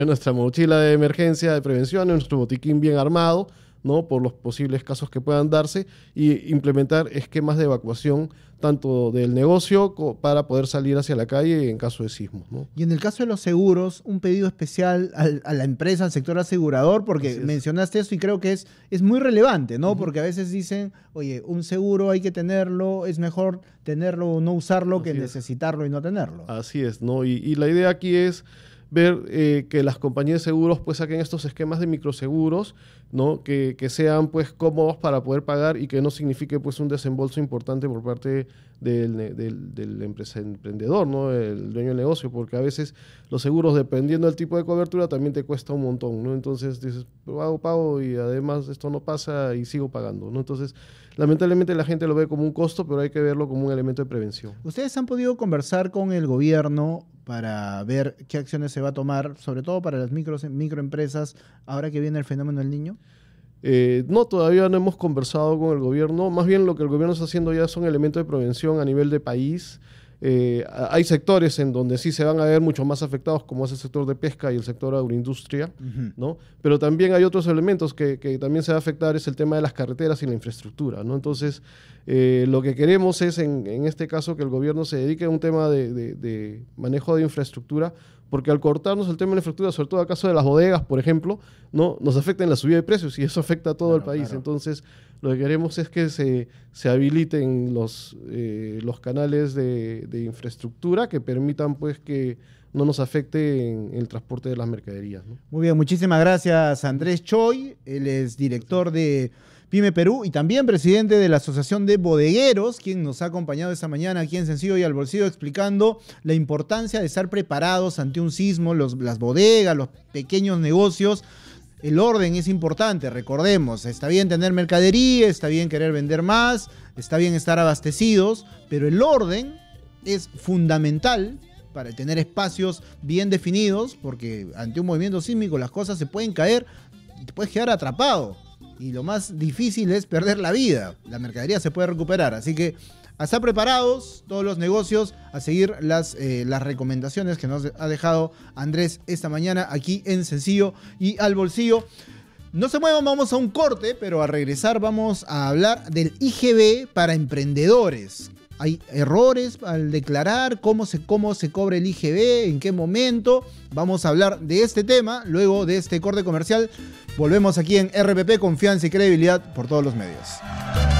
en nuestra mochila de emergencia, de prevención, en nuestro botiquín bien armado, ¿no? Por los posibles casos que puedan darse, y implementar esquemas de evacuación tanto del negocio para poder salir hacia la calle en caso de sismos, ¿no? Y en el caso de los seguros, un pedido especial a la empresa, al sector asegurador, porque mencionaste eso y creo que es muy relevante, ¿no? Porque a veces dicen, oye, un seguro hay que tenerlo, es mejor tenerlo o no usarlo que necesitarlo y no tenerlo. Así es, ¿no? Y la idea aquí es ver que las compañías de seguros pues saquen estos esquemas de microseguros, ¿no? Que sean pues cómodos para poder pagar y que no signifique pues un desembolso importante por parte del emprendedor, ¿no? El dueño del negocio, porque a veces los seguros, dependiendo del tipo de cobertura, también te cuesta un montón, ¿no? Entonces dices, pago y además esto no pasa y sigo pagando, ¿no? Entonces, lamentablemente la gente lo ve como un costo, pero hay que verlo como un elemento de prevención. ¿Ustedes han podido conversar con el gobierno para ver qué acciones se va a tomar, sobre todo para las microempresas, ahora que viene el fenómeno del Niño? No, todavía no hemos conversado con el gobierno. Más bien lo que el gobierno está haciendo ya son elementos de prevención a nivel de país. Hay sectores en donde sí se van a ver mucho más afectados, como es el sector de pesca y el sector agroindustria, ¿no? Pero también hay otros elementos que también se va a afectar, es el tema de las carreteras y la infraestructura, ¿no? Entonces, lo que queremos es, en este caso, que el gobierno se dedique a un tema de manejo de infraestructura, porque al cortarnos el tema de la infraestructura, sobre todo en el caso de las bodegas, por ejemplo, ¿no? Nos afecta en la subida de precios y eso afecta a todo el país. Claro. Entonces, lo que queremos es que se habiliten los canales de infraestructura que permitan pues que no nos afecte en el transporte de las mercaderías, ¿no? Muy bien, muchísimas gracias Andrés Choi. Él es director de Pyme Perú y también presidente de la Asociación de Bodegueros, quien nos ha acompañado esta mañana aquí en Sencillo y al Bolsillo, explicando la importancia de estar preparados ante un sismo, las bodegas, los pequeños negocios. El orden es importante, recordemos, está bien tener mercadería, está bien querer vender más, está bien estar abastecidos, pero el orden es fundamental para tener espacios bien definidos, porque ante un movimiento sísmico las cosas se pueden caer y te puedes quedar atrapado. Y lo más difícil es perder la vida. La mercadería se puede recuperar, así que a estar preparados todos los negocios, a seguir las recomendaciones que nos ha dejado Andrés esta mañana aquí en Sencillo y al Bolsillo. No se muevan, vamos a un corte, pero a regresar vamos a hablar del IGB para emprendedores. Hay errores al declarar, cómo se cobra el IGB, en qué momento. Vamos a hablar de este tema luego de este corte comercial. Volvemos aquí en RPP, confianza y credibilidad por todos los medios.